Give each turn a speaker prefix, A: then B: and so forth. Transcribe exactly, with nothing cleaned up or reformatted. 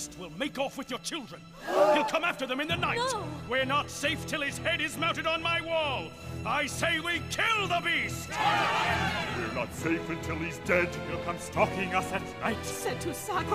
A: beast will make off with your children. He'll come after them in the night.
B: No.
A: We're not safe till his head is mounted on my wall. I say we kill the beast!
C: We're not safe until he's dead.
D: He'll come stalking us at night.
B: Said to sacrifice.